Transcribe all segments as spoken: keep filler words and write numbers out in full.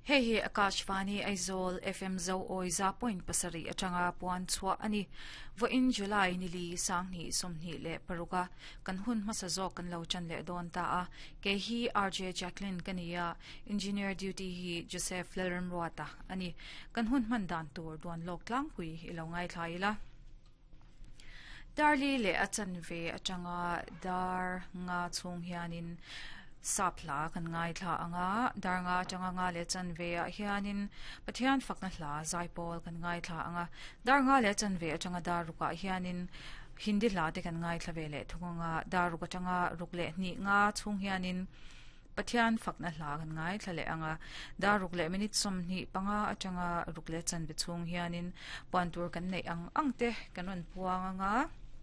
Hei hi Akashvani Aizol F M zo oi za point pasari atanga puan chwa ani vo in July nili sang ni somni le paruka kan hun masa zo kan lo chan le don ta a ke hi R J Jacqueline kania engineer duty hi Joseph Lerum Ruata ani kan hun man dan tur don lok lang hui ilo ngai thaila darli le achan ve atanga dar nga chung hianin sapla kan ngai thla anga darnga changa nga le chan ve a hianin pathian fakna hla zaipol kan ngai thla anga darnga le chan ve changa daruka hianin hindi hla te kan ngai thla ve le thunga daruka changa rukle ni nga chung hianin pathian fakna hla kan ngai thla le anga daruk le minute som ni panga achanga rukle chan be chung hianin pantur kan nei ang angte kanon puang anga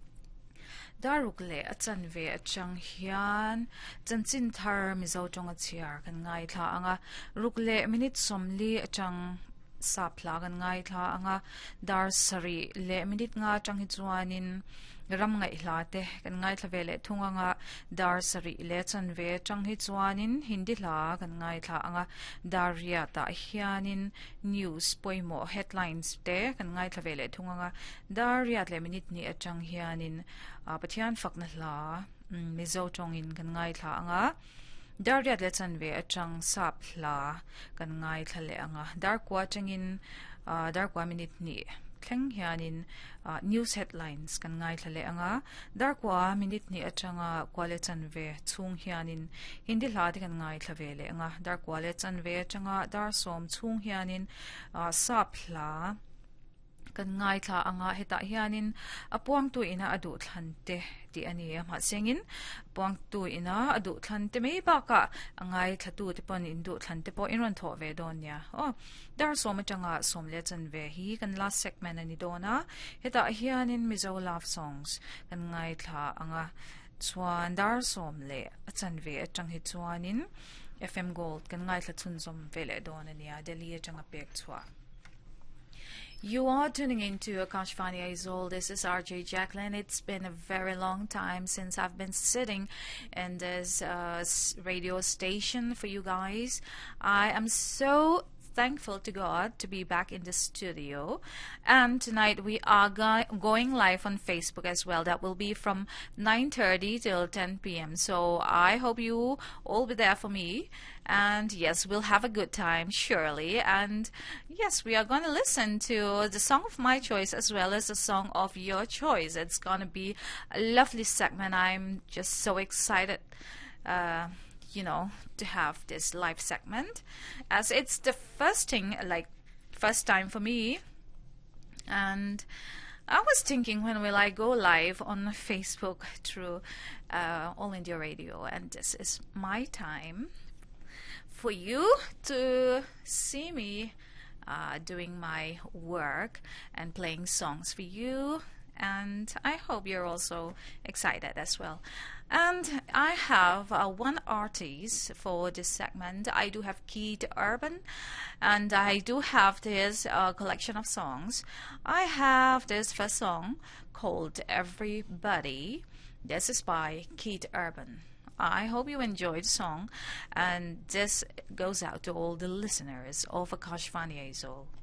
daruk le achan ve achang hian chanchin thar mizo tonga chiar kan ngai thla anga rukle minute somli achang sapla kan ngai thla anga dar sari le minute nga chang hi chuanin ram ngai hlate kan ngai thla le thunga nga dar sari le chan ve chang hi chuanin hindi hla kan ngai thla anga daria ta hianin news poimo headlines te kan ngai thla le thunga nga daria le minute ni achang hianin pathian fakna hla mizo tongin kan ngai thla anga daria le chan ve achang sap hla kan ngai thla le anga dar kwa changin dar kwa minute ni thleng hianin uh, news headlines kan ngai thale anga dar kwa minute ni atanga kwale chan ve chung hianin hindi hla ti kan ngai thlave le anga dar kwale chan ve atanga dar som chung hianin uh, sap hla kan ngai thla anga heta hianin apuang tu ina adu thlante ti ani ma sengin puang tu ina adu thlante mei ba ka angai thatu te pon in du thlante po in ron tho ve don ya oh dar som changa som le chan ve hi kan last segment ani dona heta hianin mizo love songs kan ngai thla anga chuan dar som le chan ve atang hi chuanin F M Gold kan ngai thla chun som vele don ania Delhi changa pek chua. You are tuning into Akashvani Aizol. This is R J Jacqueline. It's been a very long time since I've been sitting in this uh, radio station for you guys. I am so thankful to God to be back in the studio, and tonight we are go going live on Facebook as well. That will be from nine thirty till ten p m So I hope you all be there for me, and yes, we'll have a good time surely. And yes, we are going to listen to the song of my choice as well as the song of your choice. It's going to be a lovely segment. I'm just so excited uh you know, to have this live segment, as it's the first thing, like first time for me. And I was thinking, when will I go live on Facebook through uh, All India Radio, and this is my time for you to see me uh, doing my work and playing songs for you. And I hope you're also excited as well. And I have uh, one artist for this segment. I do have Keith Urban, and I do have this uh, collection of songs. I have this first song called Everybody. This is by Keith Urban. I hope you enjoyed the song, and this goes out to all the listeners of Akashvani Aizol.